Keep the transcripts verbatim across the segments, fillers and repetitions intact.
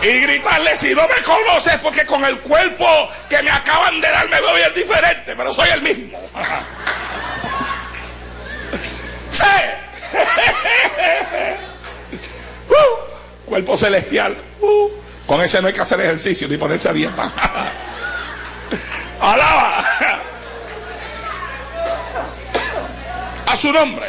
Y gritarle: si no me conoces, porque con el cuerpo que me acaban de dar me veo bien diferente, pero soy el mismo. Sí. uh, cuerpo celestial. Uh, con ese no hay que hacer ejercicio ni ponerse a dieta. Alaba a su nombre.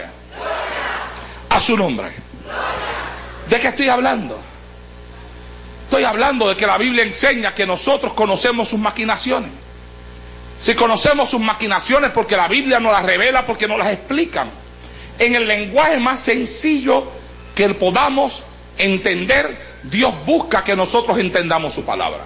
A su nombre. ¿De qué estoy hablando? Estoy hablando de que la Biblia enseña que nosotros conocemos sus maquinaciones. Si conocemos sus maquinaciones, porque la Biblia nos las revela, porque nos las explican en el lenguaje más sencillo que podamos entender. Dios busca que nosotros entendamos su palabra.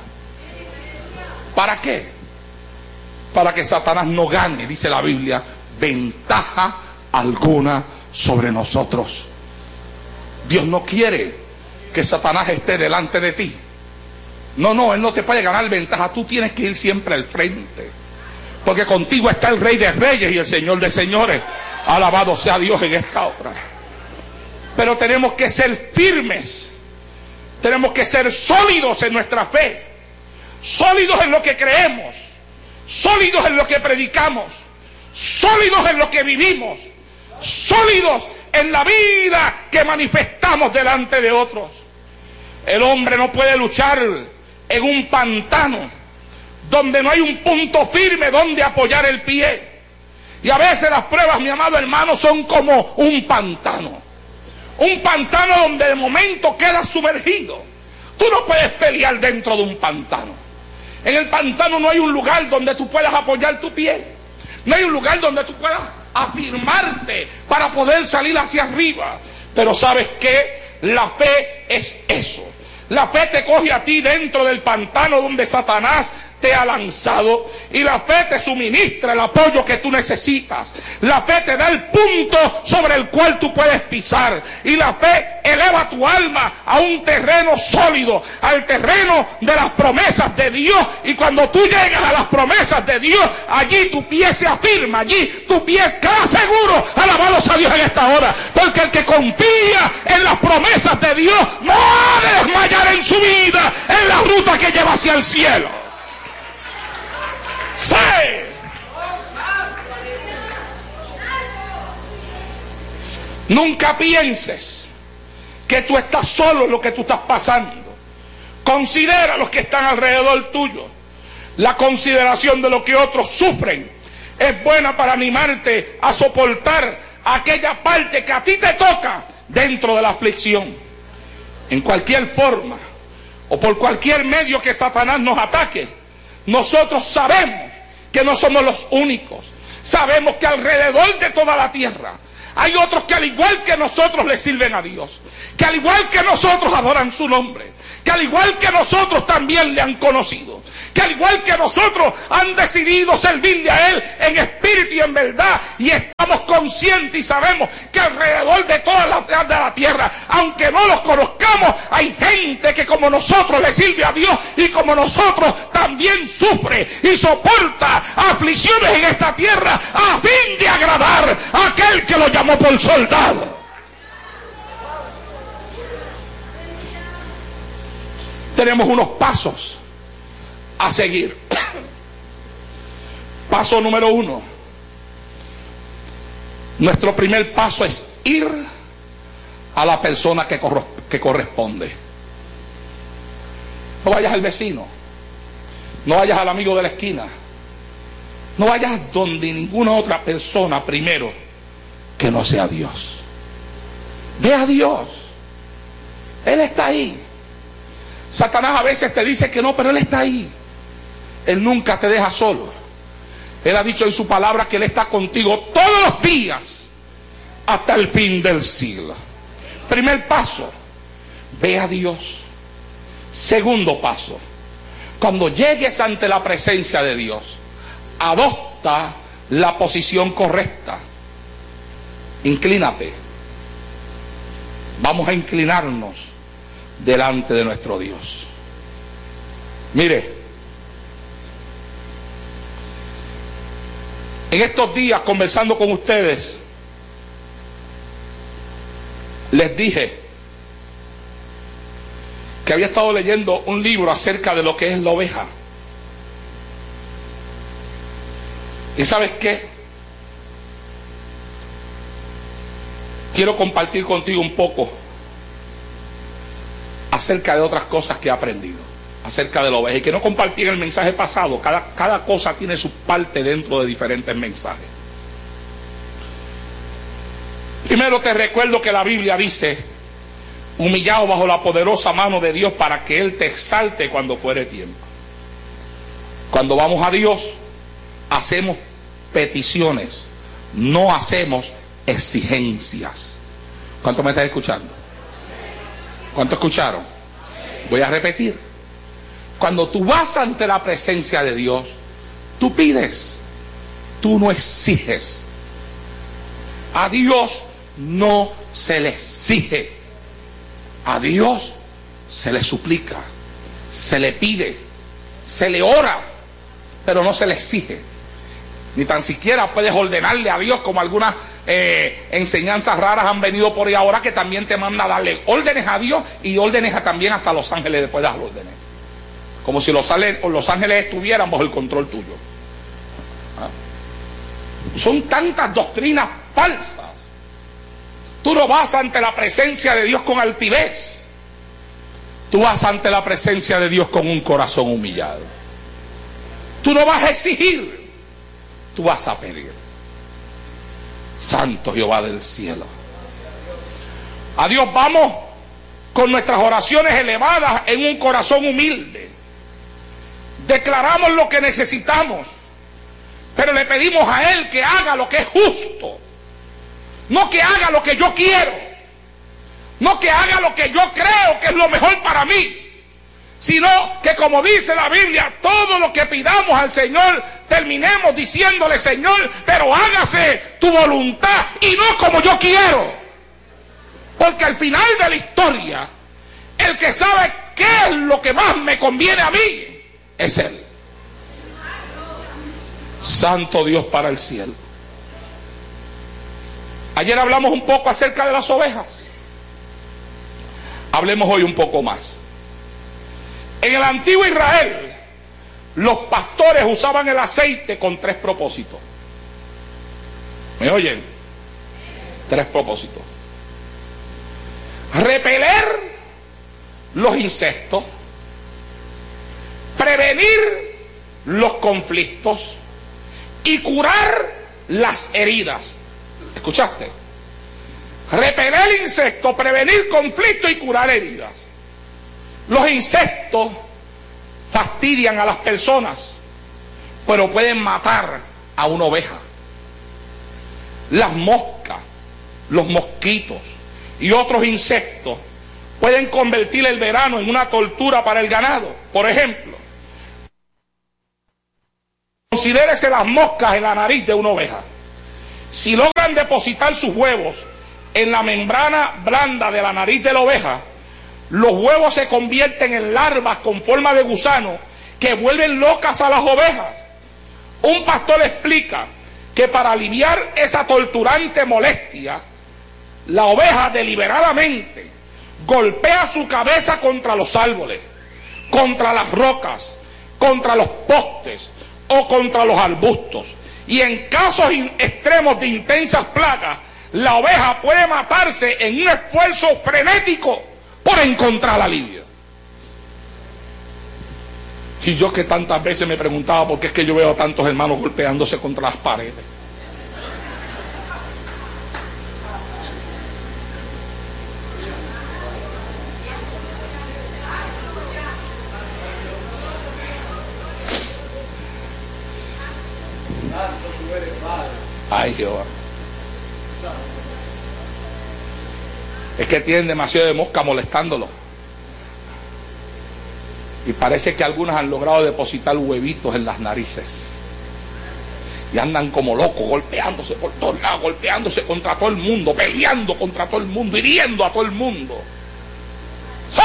¿Para qué? Para que Satanás no gane, dice la Biblia, ventaja alguna sobre nosotros. Dios no quiere que Satanás esté delante de ti. No, no, él no te puede ganar ventaja. Tú tienes que ir siempre al frente, porque contigo está el Rey de Reyes y el Señor de Señores. Alabado sea Dios en esta hora. Pero tenemos que ser firmes. Tenemos que ser sólidos en nuestra fe, sólidos en lo que creemos, sólidos en lo que predicamos, sólidos en lo que vivimos, sólidos en la vida que manifestamos delante de otros. El hombre no puede luchar en un pantano donde no hay un punto firme donde apoyar el pie. Y a veces las pruebas, mi amado hermano, son como un pantano. Un pantano donde de momento quedas sumergido. Tú no puedes pelear dentro de un pantano. En el pantano no hay un lugar donde tú puedas apoyar tu pie. No hay un lugar donde tú puedas afirmarte para poder salir hacia arriba. Pero ¿sabes qué? La fe es eso. La fe te coge a ti dentro del pantano donde Satanás te ha lanzado, y la fe te suministra el apoyo que tú necesitas. La fe te da el punto sobre el cual tú puedes pisar, y la fe eleva tu alma a un terreno sólido, al terreno de las promesas de Dios. Y cuando tú llegas a las promesas de Dios, allí tu pie se afirma, allí tu pie queda seguro. Alabados a Dios en esta hora, porque el que confía en las promesas de Dios no ha de desmayar en su vida en la ruta que lleva hacia el cielo. Sí. Nunca pienses que tú estás solo en lo que tú estás pasando. Considera a los que están alrededor tuyo. La consideración de lo que otros sufren es buena para animarte a soportar aquella parte que a ti te toca dentro de la aflicción. En cualquier forma o por cualquier medio que Satanás nos ataque, nosotros sabemos que no somos los únicos. Sabemos que alrededor de toda la tierra hay otros que al igual que nosotros le sirven a Dios, que al igual que nosotros adoran su nombre, que al igual que nosotros también le han conocido, que al igual que nosotros han decidido servirle a Él en espíritu y en verdad. Y estamos conscientes y sabemos que alrededor de toda la, de la tierra, aunque no los conozcamos, hay gente que como nosotros le sirve a Dios, y como nosotros también sufre y soporta aflicciones en esta tierra a fin de agradar a aquel que lo llamó por soldado. Tenemos unos pasos a seguir. Paso número uno. Nuestro primer paso es ir a la persona que, corro- que corresponde. No vayas al vecino, no vayas al amigo de la esquina, no vayas donde ninguna otra persona primero que no sea Dios. Ve a Dios. Él está ahí. Satanás a veces te dice que no, pero Él está ahí. Él nunca te deja solo. Él ha dicho en su palabra que Él está contigo todos los días hasta el fin del siglo. Primer paso, ve a Dios. Segundo paso, cuando llegues ante la presencia de Dios, adopta la posición correcta. Inclínate. Vamos a inclinarnos delante de nuestro Dios. Mire, en estos días conversando con ustedes, les dije que había estado leyendo un libro acerca de lo que es la oveja. ¿Y sabes qué? Quiero compartir contigo un poco acerca de otras cosas que he aprendido acerca de la oveja, y que no compartí en el mensaje pasado. Cada, cada cosa tiene su parte dentro de diferentes mensajes. Primero te recuerdo que la Biblia dice: humillado bajo la poderosa mano de Dios para que Él te exalte cuando fuere tiempo. Cuando vamos a Dios, hacemos peticiones, no hacemos exigencias. ¿Cuánto me estás escuchando? ¿Cuánto escucharon? Voy a repetir. Cuando tú vas ante la presencia de Dios, tú pides, tú no exiges. A Dios no se le exige, a Dios se le suplica, se le pide, se le ora, pero no se le exige. Ni tan siquiera puedes ordenarle a Dios, como algunas eh, enseñanzas raras han venido por ahí ahora, que también te manda a darle órdenes a Dios y órdenes a, también hasta los ángeles después de dar órdenes, como si los, los ángeles estuvieran bajo el control tuyo. ¿Ah? Son tantas doctrinas falsas. Tú no vas ante la presencia de Dios con altivez, tú vas ante la presencia de Dios con un corazón humillado. Tú no vas a exigir, tú vas a pedir. Santo Jehová del cielo. A Dios vamos con nuestras oraciones elevadas en un corazón humilde. Declaramos lo que necesitamos, pero le pedimos a Él que haga lo que es justo. No que haga lo que yo quiero, no que haga lo que yo creo que es lo mejor para mí, sino que, como dice la Biblia, todo lo que pidamos al Señor, terminemos diciéndole: Señor, pero hágase tu voluntad y no como yo quiero. Porque al final de la historia, el que sabe qué es lo que más me conviene a mí es Él. Santo Dios para el cielo. Ayer hablamos un poco acerca de las ovejas. Hablemos hoy un poco más. En el antiguo Israel, los pastores usaban el aceite con tres propósitos. ¿Me oyen? Tres propósitos: repeler los insectos, prevenir los conflictos y curar las heridas. ¿Escuchaste? Repeler insectos, prevenir conflictos y curar heridas. Los insectos fastidian a las personas, pero pueden matar a una oveja. Las moscas, los mosquitos y otros insectos pueden convertir el verano en una tortura para el ganado. Por ejemplo, considérese las moscas en la nariz de una oveja. Si logran depositar sus huevos en la membrana blanda de la nariz de la oveja, los huevos se convierten en larvas con forma de gusano que vuelven locas a las ovejas. Un pastor explica que para aliviar esa torturante molestia, la oveja deliberadamente golpea su cabeza contra los árboles, contra las rocas, contra los postes o contra los arbustos. Y en casos extremos de intensas plagas, la oveja puede matarse en un esfuerzo frenético por encontrar alivio. Y yo, que tantas veces me preguntaba por qué es que yo veo a tantos hermanos golpeándose contra las paredes. Ay, Jehová. Es que tienen demasiado de mosca molestándolo. Y parece que algunas han logrado depositar huevitos en las narices. Y andan como locos, golpeándose por todos lados, golpeándose contra todo el mundo, peleando contra todo el mundo, hiriendo a todo el mundo. ¡Sí!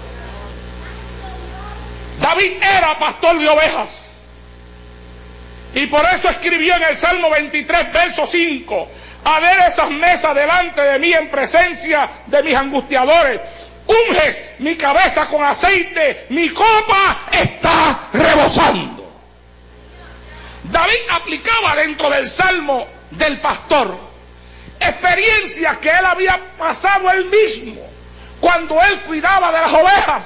David era pastor de ovejas. Y por eso escribió en el Salmo veintitrés, verso cinco: haré esas mesas delante de mí en presencia de mis angustiadores. Unges mi cabeza con aceite, mi copa está rebosando. David aplicaba dentro del Salmo del pastor experiencias que él había pasado él mismo cuando él cuidaba de las ovejas.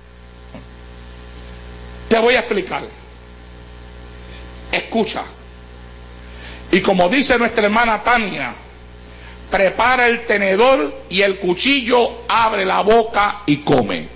Te voy a explicar. Escucha. Y como dice nuestra hermana Tania, prepara el tenedor y el cuchillo, abre la boca y come.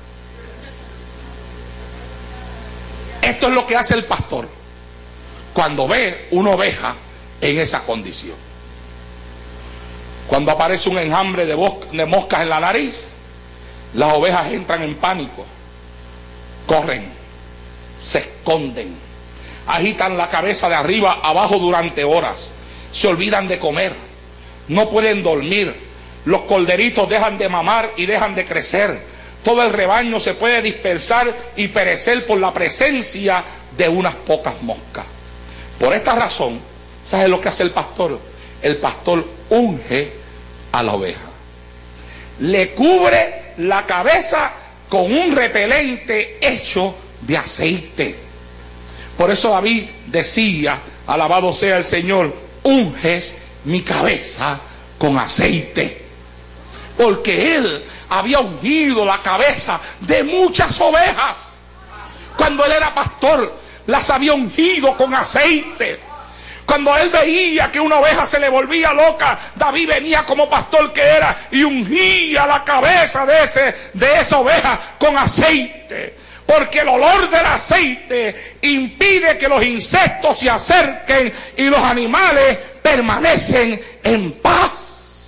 Esto es lo que hace el pastor cuando ve una oveja en esa condición. Cuando aparece un enjambre de, de moscas en la nariz, las ovejas entran en pánico, corren, se esconden, agitan la cabeza de arriba a abajo durante horas, se olvidan de comer, no pueden dormir, los corderitos dejan de mamar y dejan de crecer, todo el rebaño se puede dispersar y perecer por la presencia de unas pocas moscas. Por esta razón, ¿sabes lo que hace el pastor? El pastor unge a la oveja, le cubre la cabeza con un repelente hecho de aceite. Por eso David decía, alabado sea el Señor, unges mi cabeza con aceite, porque él había ungido la cabeza de muchas ovejas. Cuando él era pastor, las había ungido con aceite. Cuando él veía que una oveja se le volvía loca, David venía como pastor que era y ungía la cabeza de, ese, de esa oveja con aceite. Porque el olor del aceite impide que los insectos se acerquen y los animales permanecen en paz.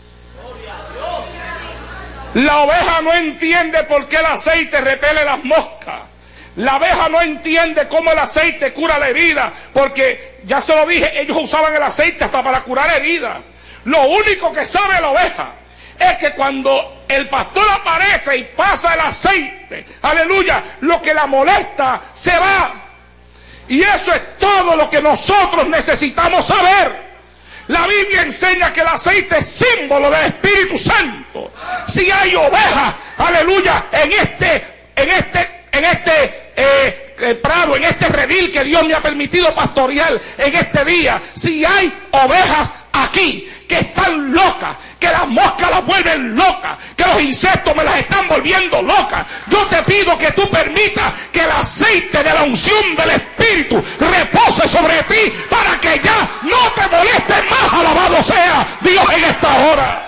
La oveja no entiende por qué el aceite repele las moscas. La oveja no entiende cómo el aceite cura la herida, porque ya se lo dije, ellos usaban el aceite hasta para curar heridas. Lo único que sabe la oveja es que cuando el pastor aparece y pasa el aceite, aleluya, lo que la molesta se va. Y eso es todo lo que nosotros necesitamos saber. La Biblia enseña que el aceite es símbolo del Espíritu Santo. Si hay ovejas, aleluya, en este, en este, en este eh, eh, prado, en este redil que Dios me ha permitido pastorear en este día, si hay ovejas aquí que están locas, que las moscas las vuelven locas, que los insectos me las están volviendo locas, yo te pido que tú permitas que el aceite de la unción del Espíritu repose sobre ti para que ya no te molestes más. Alabado sea Dios en esta hora.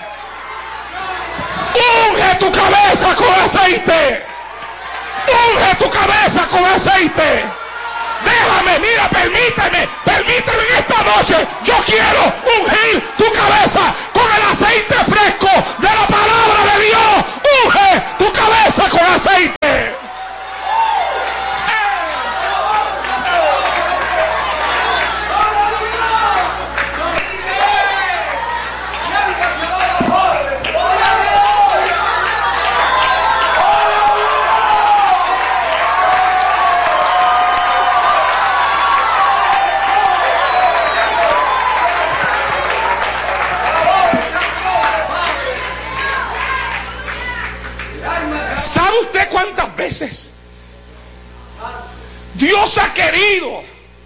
Unge tu cabeza con aceite. Unge tu cabeza con aceite. Déjame, mira, permíteme, permíteme en esta noche. Yo quiero ungir tu cabeza con el aceite fresco de la palabra de Dios. Unge tu cabeza con aceite. ¿Sabe usted cuántas veces Dios ha querido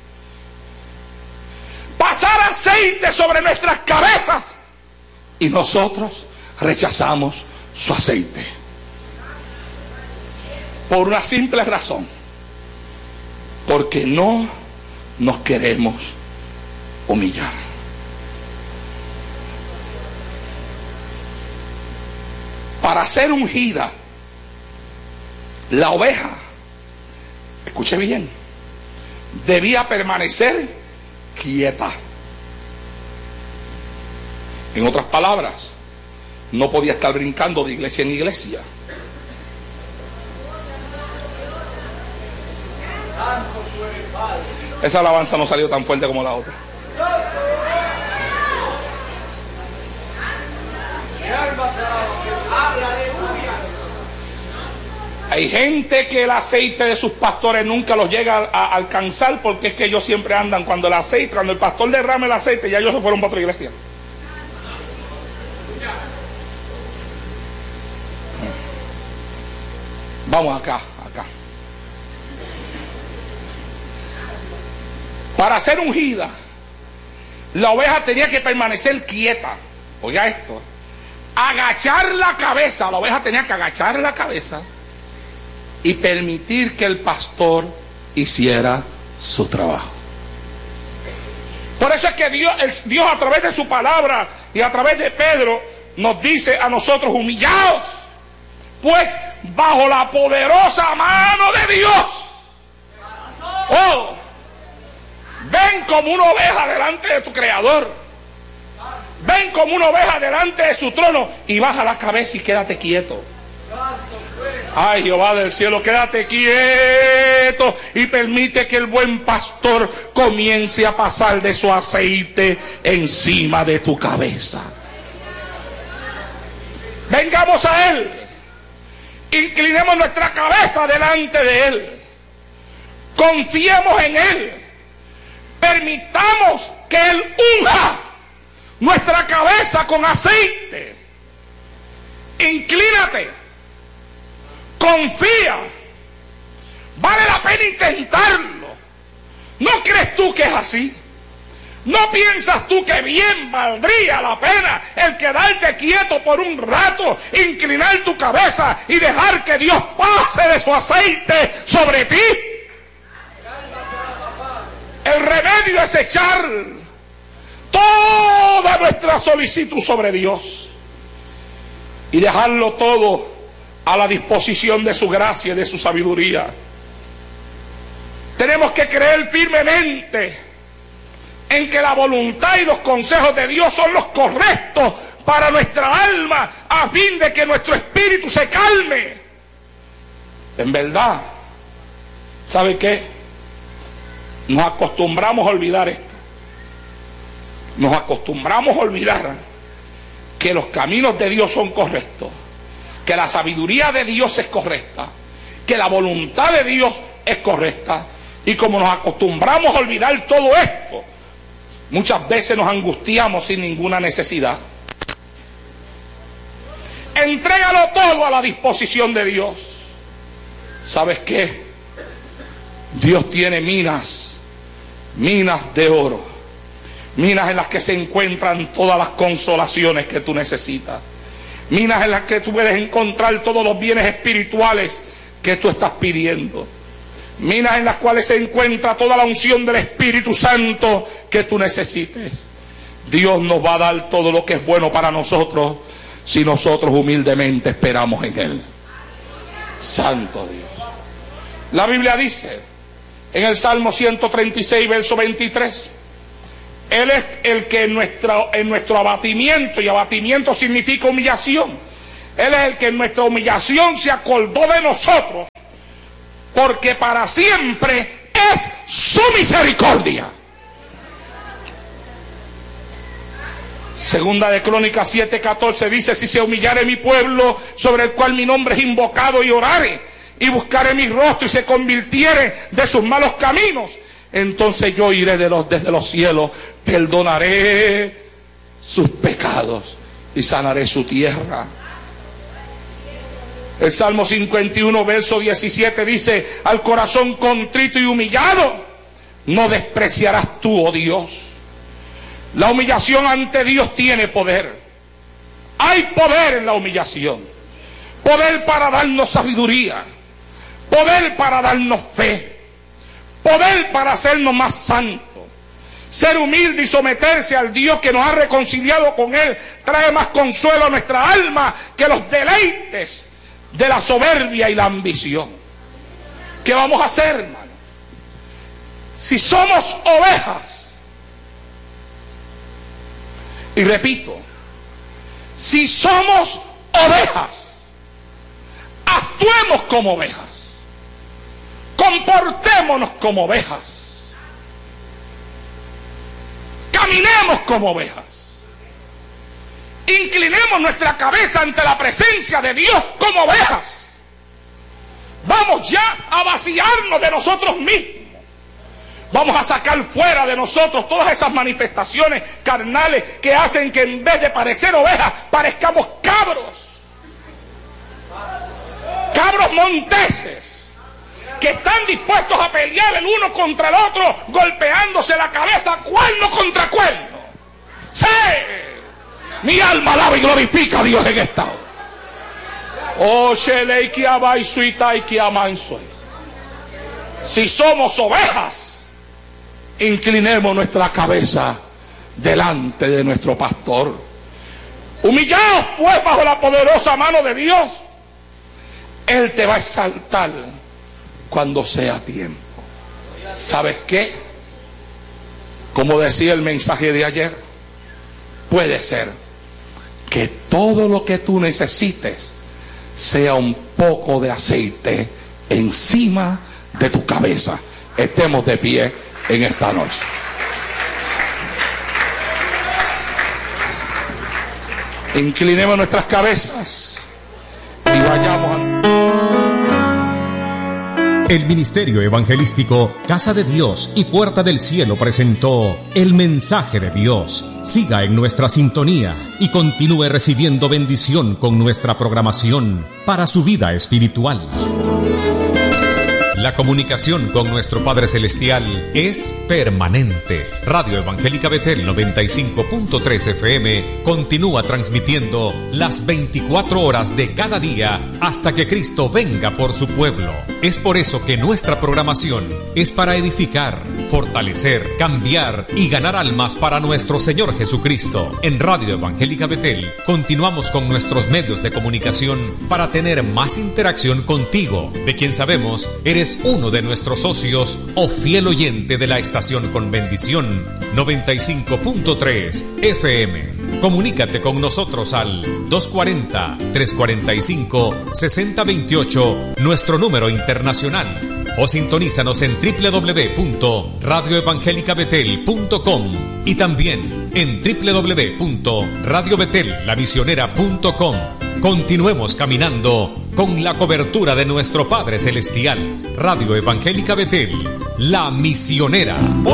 pasar aceite sobre nuestras cabezas y nosotros rechazamos su aceite? Por una simple razón: porque no nos queremos humillar. Para ser ungida, la oveja, escuche bien, debía permanecer quieta. En otras palabras, no podía estar brincando de iglesia en iglesia. Esa alabanza no salió tan fuerte como la otra. Hay gente que el aceite de sus pastores nunca los llega a, a alcanzar, porque es que ellos siempre andan cuando el aceite, cuando el pastor derrama el aceite, ya ellos se fueron para otra iglesia. Vamos acá, acá. Para ser ungida, la oveja tenía que permanecer quieta. Oiga esto. Agachar la cabeza. La oveja tenía que agachar la cabeza y permitir que el pastor hiciera su trabajo. Por eso es que Dios, el, Dios a través de su palabra y a través de Pedro nos dice a nosotros: humillaos, pues bajo la poderosa mano de Dios. Oh, ven como una oveja delante de tu Creador. Ven como una oveja delante de su trono y baja la cabeza y quédate quieto. Ay, Jehová del cielo, quédate quieto y permite que el buen pastor comience a pasar de su aceite encima de tu cabeza. Vengamos a Él. Inclinemos nuestra cabeza delante de Él. Confiemos en Él. Permitamos que Él unja nuestra cabeza con aceite. Inclínate. Confía. Vale la pena intentarlo. ¿No crees tú que es así? ¿No piensas tú que bien valdría la pena el quedarte quieto por un rato, inclinar tu cabeza y dejar que Dios pase de su aceite sobre ti? El remedio es echar toda nuestra solicitud sobre Dios y dejarlo todo a la disposición de su gracia y de su sabiduría. Tenemos que creer firmemente en que la voluntad y los consejos de Dios son los correctos para nuestra alma, a fin de que nuestro espíritu se calme. En verdad, ¿sabe qué? Nos acostumbramos a olvidar esto. Nos acostumbramos a olvidar que los caminos de Dios son correctos, que la sabiduría de Dios es correcta, que la voluntad de Dios es correcta. Y como nos acostumbramos a olvidar todo esto, muchas veces nos angustiamos sin ninguna necesidad. Entrégalo todo a la disposición de Dios. ¿Sabes qué? Dios tiene minas, minas de oro, minas en las que se encuentran todas las consolaciones que tú necesitas, minas en las que tú puedes encontrar todos los bienes espirituales que tú estás pidiendo, minas en las cuales se encuentra toda la unción del Espíritu Santo que tú necesites. Dios nos va a dar todo lo que es bueno para nosotros si nosotros humildemente esperamos en Él. Santo Dios. La Biblia dice en el Salmo ciento treinta y seis, verso veintitrés: Él es el que en nuestro, en nuestro abatimiento, y abatimiento significa humillación, Él es el que en nuestra humillación se acordó de nosotros, porque para siempre es su misericordia. Segunda de Crónicas siete catorce dice: si se humillare mi pueblo, sobre el cual mi nombre es invocado, y orare, y buscaré mi rostro, y se convirtiere de sus malos caminos, entonces yo iré de los, desde los cielos, perdonaré sus pecados y sanaré su tierra. El Salmo cincuenta y uno, verso diecisiete dice: al corazón contrito y humillado no despreciarás tú, oh Dios. La humillación ante Dios tiene poder. Hay poder en la humillación. Poder para darnos sabiduría. Poder para darnos fe. Poder para hacernos más santos. Ser humilde y someterse al Dios que nos ha reconciliado con Él trae más consuelo a nuestra alma que los deleites de la soberbia y la ambición. ¿Qué vamos a hacer, hermano? Si somos ovejas, y repito, si somos ovejas, actuemos como ovejas, comportémonos como ovejas, caminemos como ovejas, inclinemos nuestra cabeza ante la presencia de Dios como ovejas. Vamos ya a vaciarnos de nosotros mismos. Vamos a sacar fuera de nosotros todas esas manifestaciones carnales que hacen que en vez de parecer ovejas, parezcamos cabros. Cabros monteses, que están dispuestos a pelear el uno contra el otro, golpeándose la cabeza cuerno contra cuerno. ¡Sí! Mi alma alaba y glorifica a Dios en esta hora. Si somos ovejas, inclinemos nuestra cabeza delante de nuestro pastor. Humillaos pues bajo la poderosa mano de Dios. Él te va a exaltar cuando sea tiempo. ¿Sabes qué? Como decía el mensaje de ayer, puede ser que todo lo que tú necesites sea un poco de aceite encima de tu cabeza. Estemos de pie en esta noche. Inclinemos nuestras cabezas y vayamos a... El Ministerio Evangelístico Casa de Dios y Puerta del Cielo presentó El Mensaje de Dios. Siga en nuestra sintonía y continúe recibiendo bendición con nuestra programación para su vida espiritual. La comunicación con nuestro Padre Celestial es permanente. Radio Evangélica Betel noventa y cinco punto tres F M continúa transmitiendo las veinticuatro horas de cada día hasta que Cristo venga por su pueblo. Es por eso que nuestra programación es para edificar, fortalecer, cambiar y ganar almas para nuestro Señor Jesucristo. En Radio Evangélica Betel continuamos con nuestros medios de comunicación para tener más interacción contigo, de quien sabemos eres uno de nuestros socios o fiel oyente de la estación con bendición noventa y cinco punto tres F M. Comunícate con nosotros al dos cuatro cero, tres cuatro cinco, seis cero dos ocho, nuestro número internacional, o sintonízanos en doble u doble u doble u punto radio evangélica betel punto com y también en doble u doble u doble u punto radio betel la misionera punto com. Continuemos caminando con la cobertura de nuestro Padre Celestial. Radio Evangélica Betel, la misionera.